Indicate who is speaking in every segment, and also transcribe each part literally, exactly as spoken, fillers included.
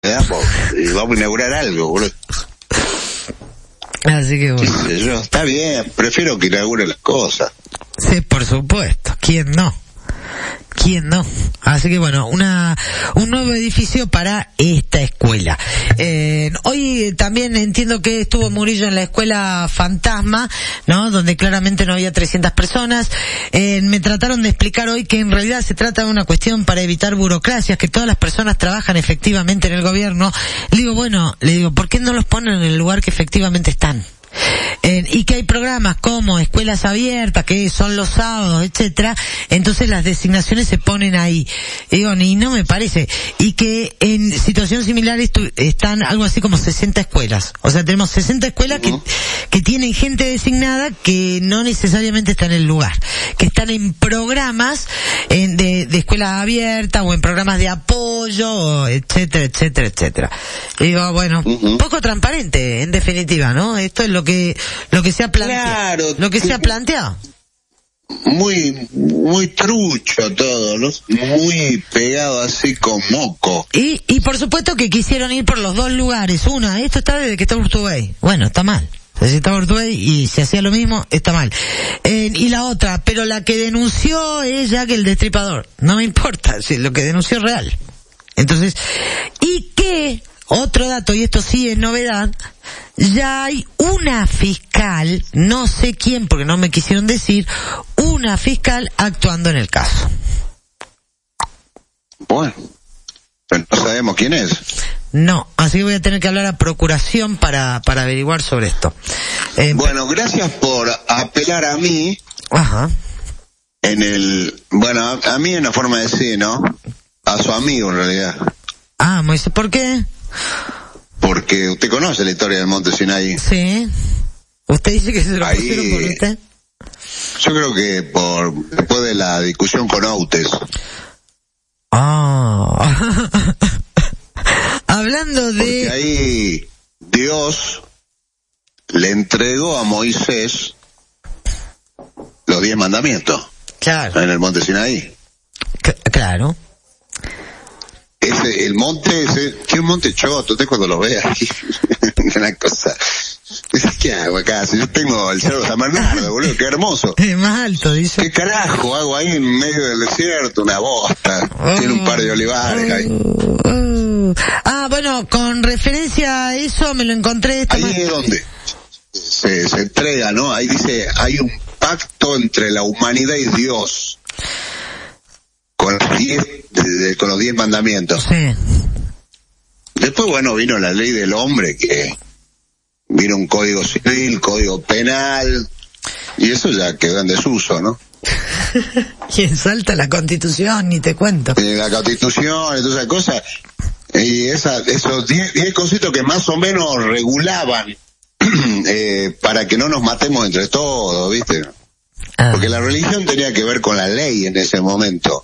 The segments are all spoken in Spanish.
Speaker 1: Vamos, y vamos a inaugurar algo, boludo.
Speaker 2: Así que bueno.
Speaker 1: Yo, está bien, prefiero que inauguren las cosas.
Speaker 2: Sí, por supuesto. ¿Quién no? ¿Quién no? Así que bueno, una un nuevo edificio para esta escuela. Eh, hoy también entiendo que estuvo Murillo en la escuela Fantasma, ¿no? Donde claramente no había trescientas personas. Eh, me trataron de explicar hoy que en realidad se trata de una cuestión para evitar burocracias, que todas las personas trabajan efectivamente en el gobierno. Le digo, bueno, le digo, ¿por qué no los ponen en el lugar que efectivamente están? Eh, y que hay programas como escuelas abiertas, que son los sábados, etcétera, entonces las designaciones se ponen ahí. Y digo, ni no me parece. Y que en situación similar estu- están algo así como sesenta escuelas. O sea, tenemos sesenta escuelas uh-huh. que, que tienen gente designada que no necesariamente está en el lugar, que están en programas en, de, de escuela abierta o en programas de apoyo, etcétera, etcétera, etcétera. Y digo, bueno, uh-huh. poco transparente, en definitiva, ¿no? Esto es lo que lo que se ha planteado,
Speaker 1: claro,
Speaker 2: lo que se ha planteado.
Speaker 1: Muy muy trucho todo, ¿no? Muy pegado así con moco.
Speaker 2: Y y por supuesto que quisieron ir por los dos lugares. Una, esto está desde que está Urtubey. Bueno, está mal. Si estaba Urtubey y se hacía lo mismo, está mal. Eh, y la otra, pero la que denunció es Jack el Destripador. No me importa, si lo que denunció es real. Entonces, y que otro dato, y esto sí es novedad, ya hay una fiscal, no sé quién porque no me quisieron decir, una fiscal actuando en el caso.
Speaker 1: Bueno, pero no sabemos quién es.
Speaker 2: No, así que voy a tener que hablar a Procuración para para averiguar sobre esto. Eh,
Speaker 1: bueno, gracias por apelar a mí.
Speaker 2: Ajá.
Speaker 1: En el, bueno, a, a mí en la forma de decir, ¿no? A su amigo en realidad.
Speaker 2: Ah, Moisés, ¿por qué?
Speaker 1: Porque usted conoce la historia del Monte Sinaí.
Speaker 2: Sí. ¿Usted dice que se lo
Speaker 1: Ahí,
Speaker 2: pusieron por usted?
Speaker 1: Yo creo que por después de la discusión con Outes.
Speaker 2: Ah. Hablando de...
Speaker 1: Porque ahí Dios le entregó a Moisés los diez mandamientos.
Speaker 2: Claro.
Speaker 1: En el Monte Sinaí.
Speaker 2: C- claro.
Speaker 1: Ese, el monte ese, que un monte choto, usted cuando lo ve aquí, una cosa, ¿qué hago acá? Si yo tengo el Cerro San Bernardo, boludo, qué hermoso.
Speaker 2: Es más alto, dice.
Speaker 1: ¿Qué carajo hago ahí en medio del desierto? Una bosta,
Speaker 2: oh,
Speaker 1: tiene un par de olivares ahí.
Speaker 2: Oh, oh. Ah, bueno, con referencia a eso me lo encontré.
Speaker 1: Ahí
Speaker 2: más...
Speaker 1: es donde se, se entrega, ¿no? Ahí dice, hay un pacto entre la humanidad y Dios. Con los diez, de, con los diez mandamientos.
Speaker 2: Sí.
Speaker 1: Después, bueno, vino la ley del hombre, que vino un código civil, código penal, y eso ya quedó en desuso, ¿no?
Speaker 2: Y en Salta la Constitución, ni te cuento.
Speaker 1: Y la Constitución y todas esas cosas, y esa, esos diez, diez cositos que más o menos regulaban eh, para que no nos matemos entre todos, ¿viste? Ah. Porque la religión tenía que ver con la ley en ese momento.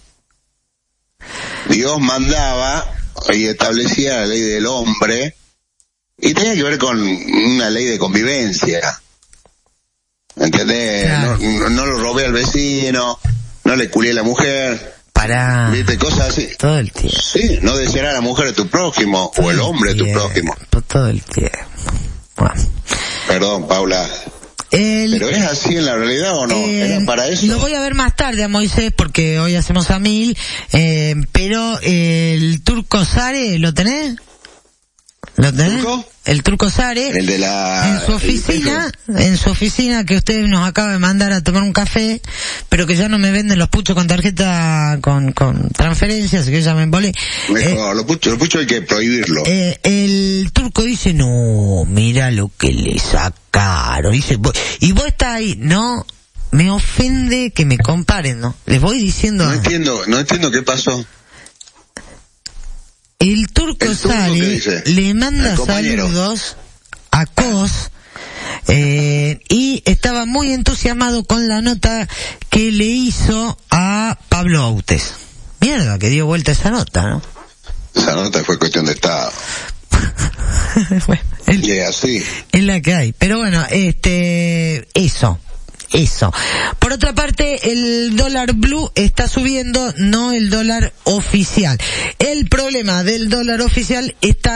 Speaker 1: Dios mandaba y establecía la ley del hombre y tenía que ver con una ley de convivencia. ¿Entendés? Claro. No, no, no lo robé al vecino, no le culié a la mujer.
Speaker 2: Pará.
Speaker 1: ¿Viste? Cosas así.
Speaker 2: Todo el tiempo.
Speaker 1: Sí, no desear a la mujer de tu prójimo todo o el hombre de tu prójimo.
Speaker 2: Todo el tiempo. Bueno.
Speaker 1: Perdón, Paula. El, ¿Pero es así en la realidad o no? Eh, ¿Era para eso?
Speaker 2: Lo voy a ver más tarde a Moisés porque hoy hacemos a mil, eh, pero el Turco Sare, ¿lo tenés? ¿Lo tenés? ¿Turco? El Turco Sare.
Speaker 1: El de la...
Speaker 2: En su oficina, en su oficina que usted nos acaba de mandar a tomar un café, pero que ya no me venden los puchos con tarjeta, con, con transferencias, así que ya me embolé.
Speaker 1: Mejor, eh, los puchos, los puchos hay que prohibirlo.
Speaker 2: Eh, el Turco dice, no, mira lo que le sacaron. Dice, y vos estás ahí, no, me ofende que me comparen, ¿no? Les voy diciendo.
Speaker 1: No entiendo, no entiendo qué pasó.
Speaker 2: El Turco, el turco sale, le manda saludos a Cos, eh, y estaba muy entusiasmado con la nota que le hizo a Pablo Outes. Mierda, que dio vuelta esa nota, ¿no?
Speaker 1: Esa nota fue cuestión de Estado.
Speaker 2: Bueno, el,
Speaker 1: y así.
Speaker 2: Es la que hay. Pero bueno, este, eso. eso. Por otra parte, el dólar blue está subiendo, no el dólar oficial. El problema del dólar oficial está